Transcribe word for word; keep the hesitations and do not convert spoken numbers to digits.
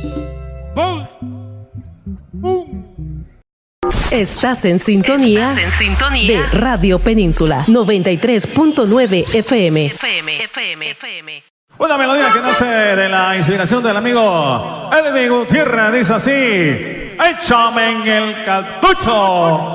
Estás en sintonía, Estás en sintonía de Radio Península noventa y tres punto nueve F M. F M, F M, F M. Una melodía que nace de la inspiración del amigo Elvi Gutiérrez, dice así: échame en el cartucho.